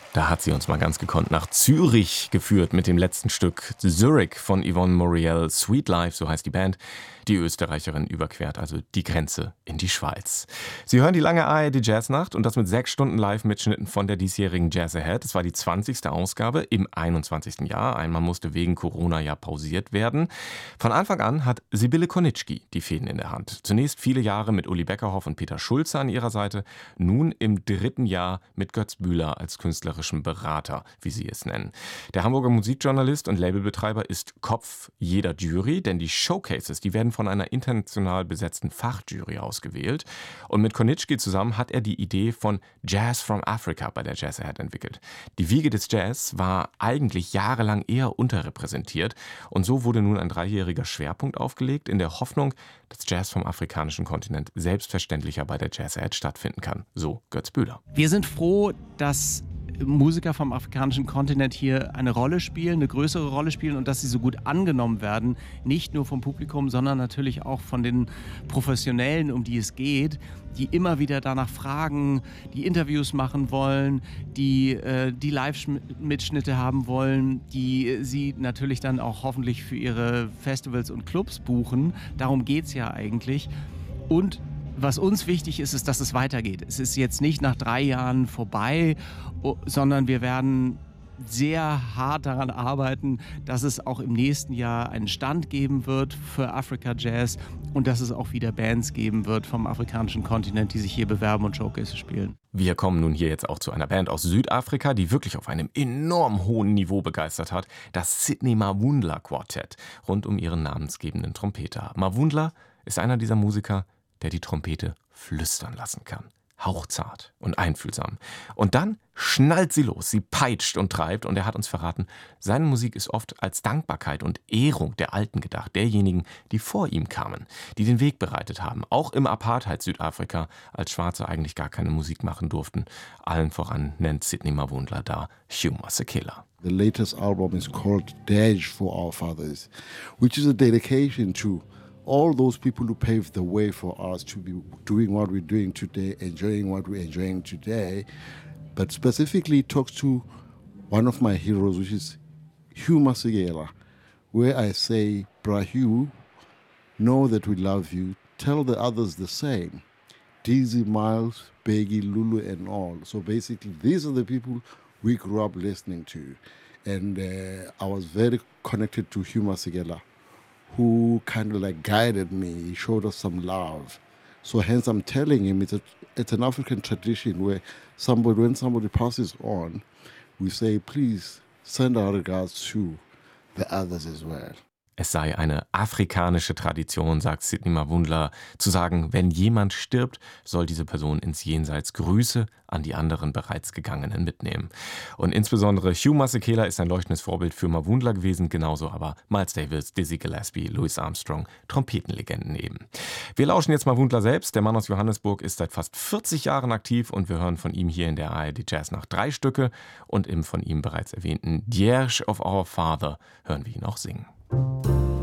Da hat sie uns mal ganz gekonnt nach Zürich geführt mit dem letzten Stück Zurich von Yvonne Moriel. Sweet Life, so heißt die Band. Die Österreicherin überquert also die Grenze in die Schweiz. Sie hören die lange ARD Jazznacht und das mit 6 Stunden Live-Mitschnitten von der diesjährigen Jazz Ahead. Es war die 20. Ausgabe im 21. Jahr. Einmal musste wegen Corona ja pausiert werden. Von Anfang an hat Sibylle Konieczki die Fäden in der Hand. Zunächst viele Jahre mit Uli Beckerhoff und Peter Schulze an ihrer Seite. Nun im 3. Jahr mit Götz Bühler als künstlerischem Berater, wie sie es nennen. Der Hamburger Musikjournalist und Labelbetreiber ist Kopf jeder Jury, denn die Showcases, die werden von einer international besetzten Fachjury ausgewählt. Und mit Konieczki zusammen hat er die Idee von Jazz from Africa bei der Jazz Ahead entwickelt. Die Wiege des Jazz war eigentlich jahrelang eher unterrepräsentiert und so wurde nun ein 3-jähriger Schwerpunkt aufgelegt, in der Hoffnung, dass Jazz vom afrikanischen Kontinent selbstverständlicher bei der Jazz Ahead stattfinden kann. So Götz Bühler. Wir sind froh, dass Musiker vom afrikanischen Kontinent hier eine Rolle spielen, eine größere Rolle spielen und dass sie so gut angenommen werden, nicht nur vom Publikum, sondern natürlich auch von den Professionellen, um die es geht, die immer wieder danach fragen, die Interviews machen wollen, die Live-Mitschnitte haben wollen, die sie natürlich dann auch hoffentlich für ihre Festivals und Clubs buchen. Darum geht es ja eigentlich. Und was uns wichtig ist, ist, dass es weitergeht. Es ist jetzt nicht nach 3 Jahren vorbei, sondern wir werden sehr hart daran arbeiten, dass es auch im nächsten Jahr einen Stand geben wird für Africa Jazz und dass es auch wieder Bands geben wird vom afrikanischen Kontinent, die sich hier bewerben und Showcases spielen. Wir kommen nun hier jetzt auch zu einer Band aus Südafrika, die wirklich auf einem enorm hohen Niveau begeistert hat. Das Sidney Mavundla Quartett rund um ihren namensgebenden Trompeter. Mavundla ist einer dieser Musiker, der die Trompete flüstern lassen kann. Hauchzart und einfühlsam. Und dann schnallt sie los, sie peitscht und treibt und er hat uns verraten, seine Musik ist oft als Dankbarkeit und Ehrung der Alten gedacht, derjenigen, die vor ihm kamen, die den Weg bereitet haben, auch im Apartheid-Südafrika, als Schwarze eigentlich gar keine Musik machen durften. Allen voran nennt Sidney Mavundla da Hugh Masekela. The latest album is called Dej for Our Fathers, which is a dedication to all those people who paved the way for us to be doing what we're doing today, enjoying what we're enjoying today, but specifically talks to one of my heroes, which is Hugh Masekela, where I say, Bra Hugh, know that we love you, tell the others the same. Dizzy, Miles, Biggie, Lulu, and all. So basically, these are the people we grew up listening to. And I was very connected to Hugh Masekela, who kind of like guided me. He showed us some love. So hence I'm telling him it's an African tradition where when somebody passes on, we say, please send our regards to the others as well. Es sei eine afrikanische Tradition, sagt Sidney Mavundla, zu sagen, wenn jemand stirbt, soll diese Person ins Jenseits Grüße an die anderen bereits Gegangenen mitnehmen. Und insbesondere Hugh Masekela ist ein leuchtendes Vorbild für Mavundla gewesen, genauso aber Miles Davis, Dizzy Gillespie, Louis Armstrong, Trompetenlegenden eben. Wir lauschen jetzt Mavundla selbst. Der Mann aus Johannesburg ist seit fast 40 Jahren aktiv und wir hören von ihm hier in der ARD Jazznacht 3 Stücke und im von ihm bereits erwähnten Dierge of Our Father hören wir ihn auch singen.